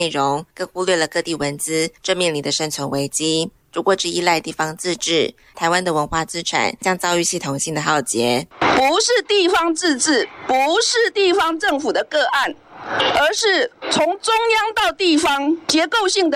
内容，更忽略了各地文资正面临的生存危机。如果只依赖地方自治，台湾的文化资产将遭遇系统性的浩劫。 不是地方自治，不是地方政府的个案，而是从中央到地方结构性的